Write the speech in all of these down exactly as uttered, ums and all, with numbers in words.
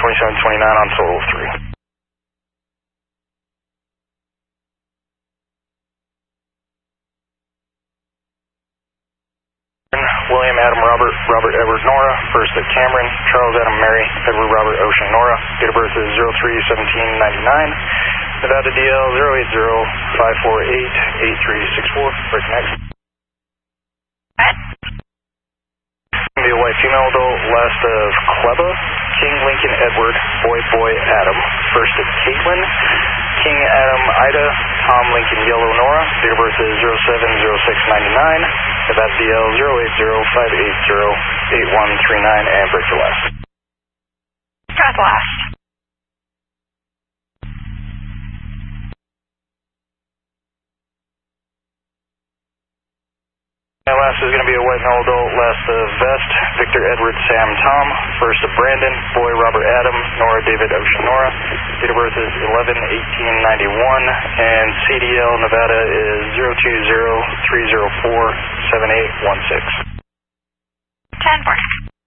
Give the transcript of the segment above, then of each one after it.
twenty-seven twenty-nine on total of three. William Adam Robert, Robert Edward Nora, first at Cameron, Charles Adam Mary, Edward Robert Ocean Nora, date of birth is zero three seventeen ninety-nine, Nevada D L zero eight zero five four eight eight three six four, break next. Be a white female adult, last of Cleba, King Lincoln Edward, Boy Boy Adam, first at Caitlin, King Adam Ida, Tom Lincoln Yellow Nora, date of birth is zero seven zero six ninety-nine, Nevada D L zero eight zero five eight zero eight one three nine, and break for last. Got last. And last is going to be a white male adult, last of Vest, Victor Edward Sam Tom, first of Brandon, Boy Robert Adam, Nora David Ocean Nora, date of birth is eleven eighteen ninety-one, and C D L Nevada is zero two zero three zero four seven eight one six. ten four.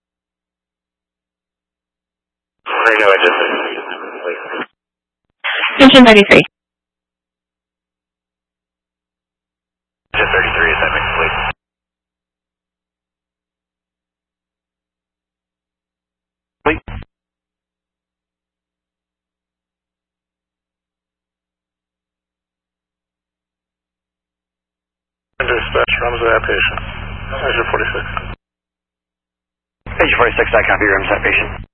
Right now I just... Engine thirty-three. Engine thirty-three, is that complete? Complete. Dispatch, runs that patient. Engine forty-six. Engine forty-six, I copy, runs that patient.